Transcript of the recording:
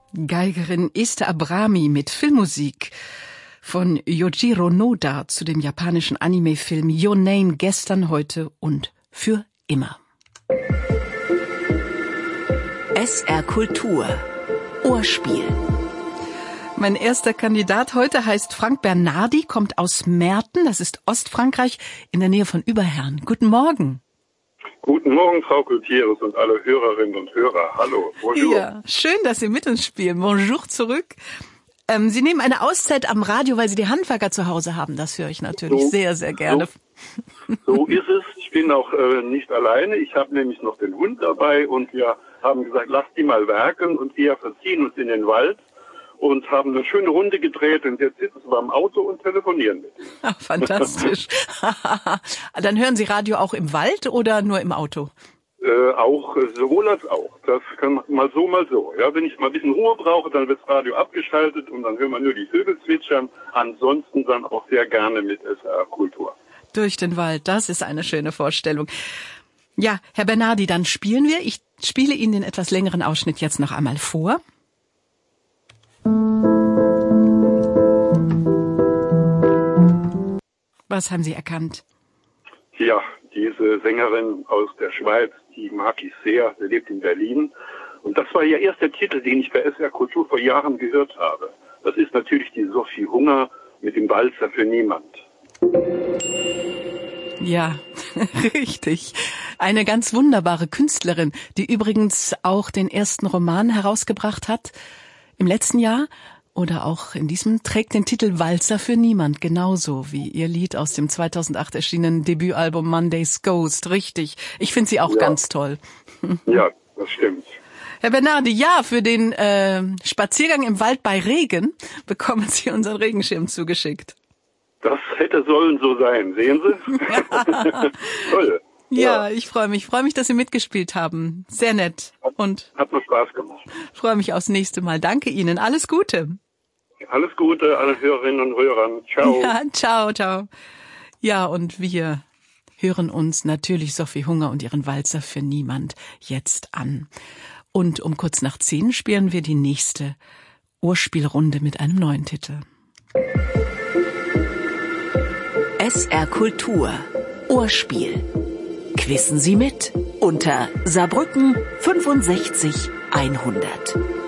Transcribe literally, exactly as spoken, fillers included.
Geigerin Esther Abrami mit Filmmusik von Yojiro Noda zu dem japanischen Anime-Film Your Name, gestern, heute und für immer. S R Kultur Ohrspiel. Mein erster Kandidat heute heißt Frank Bernardi, kommt aus Merten, das ist Ostfrankreich in der Nähe von Überherrn. Guten Morgen. Guten Morgen, Frau Gutierrez und alle Hörerinnen und Hörer. Hallo, bonjour. Ja, schön, dass Sie mit uns spielen. Bonjour zurück. Ähm, Sie nehmen eine Auszeit am Radio, weil Sie die Handwerker zu Hause haben. Das höre ich natürlich so, sehr, sehr gerne. So, so ist es. Ich bin auch äh, nicht alleine. Ich habe nämlich noch den Hund dabei und wir haben gesagt, lass die mal werken, und wir verziehen uns in den Wald und haben eine schöne Runde gedreht, und jetzt sitzen wir im Auto und telefonieren mit ihm. Ach, fantastisch. Dann hören Sie Radio auch im Wald oder nur im Auto? Äh, auch, sowohl als auch. Das kann man mal so, mal so. Ja, wenn ich mal ein bisschen Ruhe brauche, dann wird das Radio abgeschaltet und dann hören wir nur die Vögel zwitschern. Ansonsten dann auch sehr gerne mit S R Kultur. Durch den Wald, das ist eine schöne Vorstellung. Ja, Herr Bernardi, dann spielen wir. Ich spiele Ihnen den etwas längeren Ausschnitt jetzt noch einmal vor. Was haben Sie erkannt? Ja, diese Sängerin aus der Schweiz, die mag ich sehr. Sie lebt in Berlin. Und das war ja erst der Titel, den ich bei S R Kultur vor Jahren gehört habe. Das ist natürlich die Sophie Hunger mit dem Walzer für niemand. Ja, richtig. Eine ganz wunderbare Künstlerin, die übrigens auch den ersten Roman herausgebracht hat im letzten Jahr. Oder auch in diesem, trägt den Titel Walzer für niemand, genauso wie ihr Lied aus dem zweitausendacht erschienenen Debütalbum Monday's Ghost. Richtig. Ich finde sie auch ja. ganz toll. Ja, das stimmt. Herr Bernardi, ja, für den äh, Spaziergang im Wald bei Regen bekommen Sie unseren Regenschirm zugeschickt. Das hätte sollen so sein, sehen Sie? Toll. Ja, ja, ich freue mich. Ich freue mich, dass Sie mitgespielt haben. Sehr nett. Und hat mir Spaß gemacht. Freue mich aufs nächste Mal. Danke Ihnen. Alles Gute. Alles Gute, alle Hörerinnen und Hörern. Ciao. Ja, ciao, ciao. Ja, und wir hören uns natürlich Sophie Hunger und ihren Walzer für niemand jetzt an. Und um kurz nach zehn spielen wir die nächste Ohrspielrunde mit einem neuen Titel. S R Kultur Ohrspiel. Quissen Sie mit unter Saarbrücken fünfundsechzig hundert.